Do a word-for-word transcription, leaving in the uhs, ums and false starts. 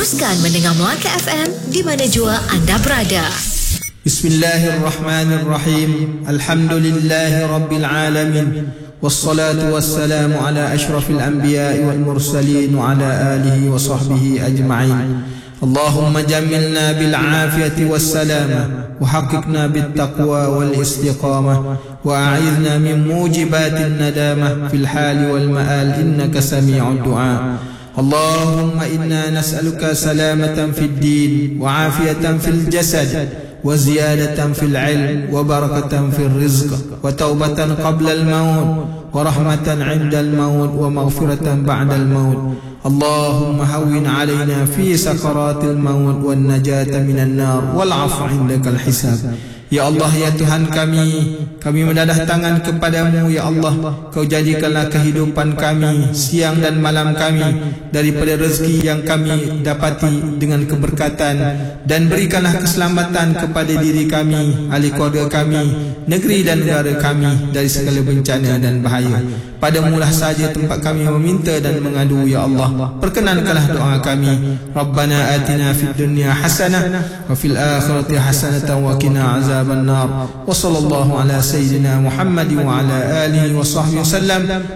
Teruskan mendengar Melaka F M di mana jua anda berada. Bismillahirrahmanirrahim. Alhamdulillahi Rabbil Alamin. Wassalatu wassalamu ala ashrafil anbiya'i wal mursalin wa ala alihi wa sahbihi ajma'in. Allahumma jamilna bil afiyati was salama wa haqiqna bit taqwa wal istiqamah wa a'idna min mujibatin nadamah fil hali wal ma'al innaka sami'ud du'a. اللهم إنا نسألك سلامة في الدين وعافية في الجسد وزيادة في العلم وبركة في الرزق وتوبة قبل الموت ورحمة عند الموت ومغفرة بعد الموت. اللهم هون علينا في سكرات الموت والنجاة من النار والعفو عندك الحساب. Ya Allah, ya Tuhan kami, kami mendadah tangan kepadamu, ya Allah. Kau jadikanlah kehidupan kami, siang dan malam kami, daripada rezeki yang kami dapati dengan keberkatan, dan berikanlah keselamatan kepada diri kami, ahli keluarga kami, negeri dan negara kami dari segala bencana dan bahaya. Padamulah saja tempat kami meminta dan mengadu, ya Allah. Perkenankanlah doa kami. Rabbana atina fid dunya hasanah wa fil akhirati hasanatan wa qina azaban nar. Wa sallallahu ala sayyidina Muhammad wa ala alihi wa sahbihi wasallam.